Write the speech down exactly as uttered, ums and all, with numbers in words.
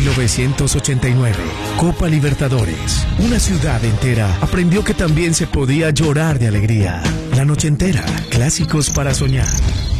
novecientos ochenta y nueve, Copa Libertadores. Una ciudad entera aprendió que también se podía llorar de alegría. La noche entera, clásicos para soñar.